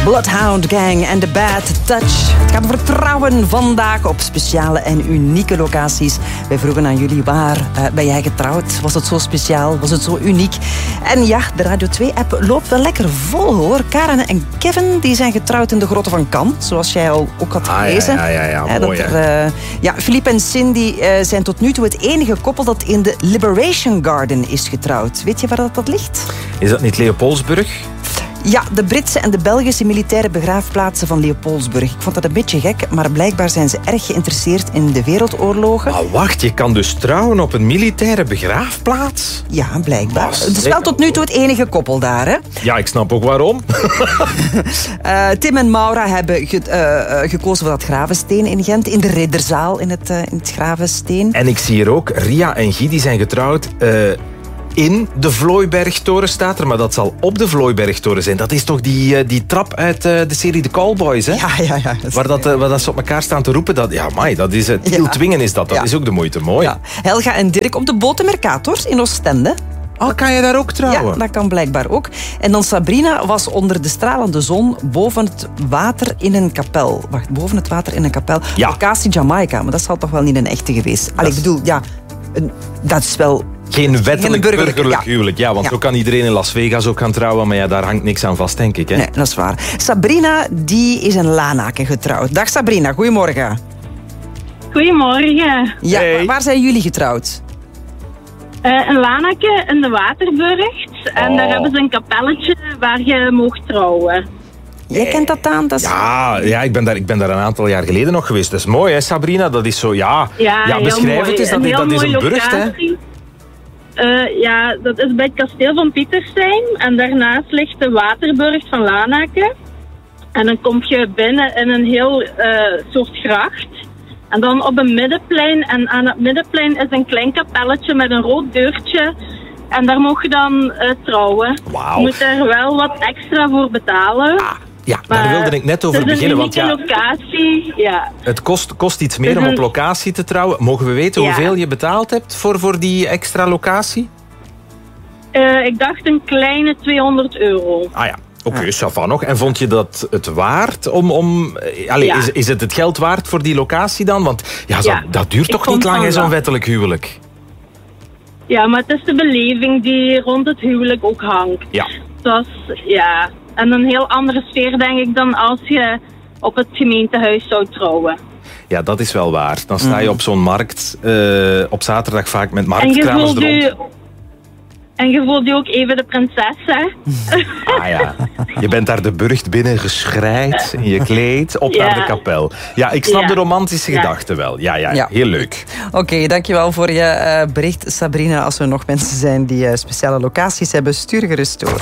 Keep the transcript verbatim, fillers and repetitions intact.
Bloodhound Gang en The Bad Touch. Het gaat over trouwen vandaag op speciale en unieke locaties. Wij vroegen aan jullie, waar uh, ben jij getrouwd? Was het zo speciaal? Was het zo uniek? En ja, de Radio twee-app loopt wel lekker vol, hoor. Karen en Kevin die zijn getrouwd in de Grotten van Cannes, zoals jij al ook had gelezen. Ah, ja, ja, ja, ja. Uh, mooi, dat er, uh, ja, Philippe en Cindy uh, zijn tot nu toe het enige koppel dat in de Liberation Garden is getrouwd. Weet je waar dat, dat ligt? Is dat niet Leopoldsburg? Ja, de Britse en de Belgische militaire begraafplaatsen van Leopoldsburg. Ik vond dat een beetje gek, maar blijkbaar zijn ze erg geïnteresseerd in de wereldoorlogen. Maar wacht, je kan dus trouwen op een militaire begraafplaats? Ja, blijkbaar. Het is wel tot nu toe het enige koppel daar, hè? Ja, ik snap ook waarom. uh, Tim en Maura hebben ge, uh, uh, gekozen voor dat Gravensteen in Gent, in de Ridderzaal in het, uh, in het Gravensteen. En ik zie hier ook, Ria en Guy die zijn getrouwd... Uh, in de Vlooibergtoren staat er, maar dat zal op de Vlooibergtoren zijn. Dat is toch die, die trap uit de serie The Callboys, hè? Ja, ja, ja. Dat waar, dat, waar dat ze op elkaar staan te roepen. Dat, ja, amai, dat is het. Tiel Twingen is dat. Dat ja. is ook de moeite. Mooi. Ja. Helga en Dirk op de boot Mercator in Oostende. Oh, kan je daar ook trouwen? Ja, dat kan blijkbaar ook. En dan Sabrina was onder de stralende zon boven het water in een kapel. Wacht, boven het water in een kapel. Ja. Locatie Jamaica, maar dat zal toch wel niet een echte geweest. Allee, ik bedoel, ja, dat is wel... Geen wettelijk Geen burgerlijk, burgerlijk ja. huwelijk. Ja, want ja. zo kan iedereen in Las Vegas ook gaan trouwen. Maar ja, daar hangt niks aan vast, denk ik. Hè? Nee, dat is waar. Sabrina, die is in Lanaken getrouwd. Dag Sabrina, goedemorgen. Goedemorgen. Ja, hey. Waar zijn jullie getrouwd? Uh, in Lanaken, in de Waterburgt. En oh. daar hebben ze een kapelletje waar je mocht trouwen. Jij kent dat aan? Dat is... Ja, ja ik, ben daar, ik ben daar een aantal jaar geleden nog geweest. Dat is mooi, hè, Sabrina? Dat is zo, ja... Ja, ja beschrijf het eens. Dat, een dat is een burcht, hè? Uh, ja, dat is bij het kasteel van Pietersheim. En daarnaast ligt de Waterburgt van Lanaken. En dan kom je binnen in een heel uh, soort gracht. En dan op een middenplein. En aan het middenplein is een klein kapelletje met een rood deurtje. En daar mocht je dan uh, trouwen. Wauw. Je moet er wel wat extra voor betalen. Ah, ja, daar maar wilde ik net over beginnen. Want ja, locatie, ja. Het kost, kost iets meer dus om op een... locatie te trouwen. Mogen we weten ja. hoeveel je betaald hebt voor, voor die extra locatie? Uh, ik dacht een kleine tweehonderd euro. Ah ja. Oké, okay, ça va nog. En vond je dat het waard om... om allez, ja. is, is het het geld waard voor die locatie dan? Want ja, zo, ja. dat duurt toch niet lang, zo'n wettelijk huwelijk? Ja, maar het is de beleving die rond het huwelijk ook hangt. Ja. Dus, ja. En een heel andere sfeer, denk ik, dan als je op het gemeentehuis zou trouwen. Ja, dat is wel waar. Dan sta je op zo'n markt uh, op zaterdag vaak met marktkramers en je er rond. En je voelt je ook even de prinses, hè? Ah ja, je bent daar de burcht binnen geschreid in je kleed, op ja. naar de kapel. Ja, ik snap ja. de romantische ja. gedachten wel. Ja, ja, ja, heel leuk. Oké, okay, dankjewel voor je uh, bericht, Sabrina. Als er nog mensen zijn die uh, speciale locaties hebben, stuur gerust door.